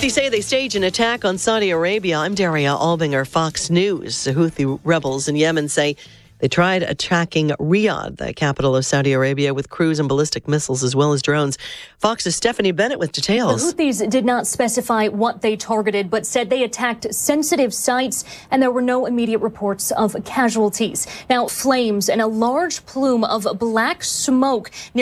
Houthis say they staged an attack on Saudi Arabia. I'm Daria Albinger, Fox News. The Houthi rebels in Yemen say they tried attacking Riyadh, the capital of Saudi Arabia, with cruise and ballistic missiles as well as drones. Fox's Stephanie Bennett with details. The Houthis did not specify what they targeted, but said they attacked sensitive sites, and there were no immediate reports of casualties. Now, flames and a large plume of black smoke near